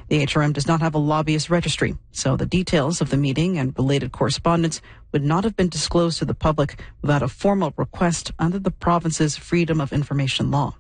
The HRM does not have a lobbyist registry, so the details of the meeting and related correspondence would not have been disclosed to the public without a formal request under the province's Freedom of Information law.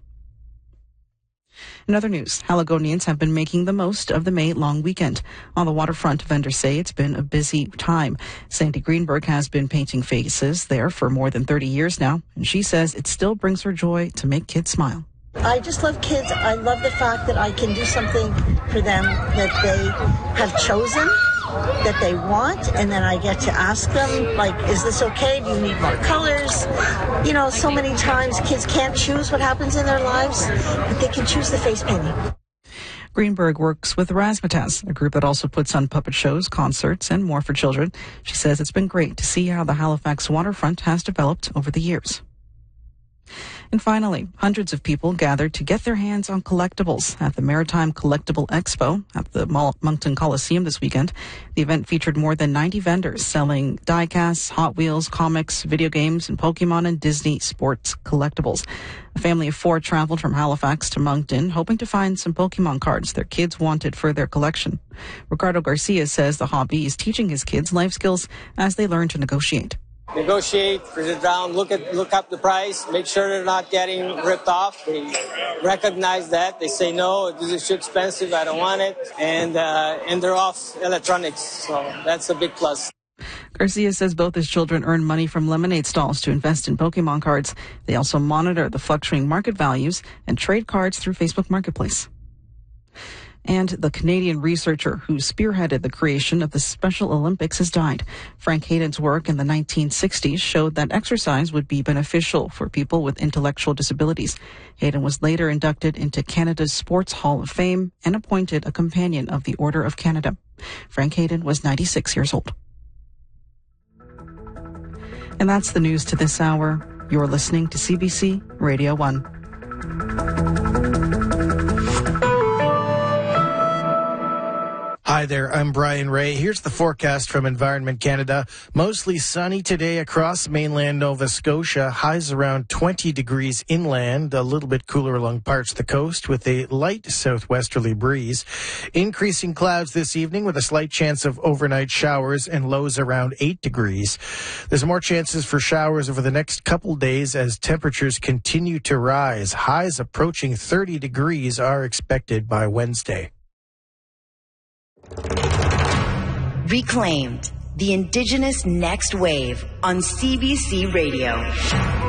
In other news, Haligonians have been making the most of the May long weekend. On the waterfront, vendors say it's been a busy time. Sandy Greenberg has been painting faces there for more than 30 years now, and she says it still brings her joy to make kids smile. I just love kids. I love the fact that I can do something for them that they have chosen, that they want, and then I get to ask them, like, is this okay? Do you need more colors? You know, so many times kids can't choose what happens in their lives, but they can choose the face painting. Greenberg works with Razzmatazz, a group that also puts on puppet shows, concerts, and more for children. She says it's been great to see how the Halifax waterfront has developed over the years. And finally, hundreds of people gathered to get their hands on collectibles at the Maritime Collectible Expo at the Moncton Coliseum this weekend. The event featured more than 90 vendors selling die-casts, Hot Wheels, comics, video games, and Pokemon and Disney sports collectibles. A family of 4 traveled from Halifax to Moncton, hoping to find some Pokemon cards their kids wanted for their collection. Ricardo Garcia says the hobby is teaching his kids life skills as they learn to negotiate. Negotiate, sit down, look up the price, make sure they're not getting ripped off. They recognize that. They say, no, this is too expensive, I don't want it. And they're off electronics, so that's a big plus. Garcia says both his children earn money from lemonade stalls to invest in Pokemon cards. They also monitor the fluctuating market values and trade cards through Facebook Marketplace. And the Canadian researcher who spearheaded the creation of the Special Olympics has died. Frank Hayden's work in the 1960s showed that exercise would be beneficial for people with intellectual disabilities. Hayden was later inducted into Canada's Sports Hall of Fame and appointed a Companion of the Order of Canada. Frank Hayden was 96 years old. And that's the news to this hour. You're listening to CBC Radio 1. Hi there, I'm Brian Ray. Here's the forecast from Environment Canada. Mostly sunny today across mainland Nova Scotia. Highs around 20 degrees inland, a little bit cooler along parts of the coast with a light southwesterly breeze. Increasing clouds this evening with a slight chance of overnight showers and lows around 8 degrees. There's more chances for showers over the next couple days as temperatures continue to rise. Highs approaching 30 degrees are expected by Wednesday. Reclaimed, the Indigenous Next Wave on CBC Radio.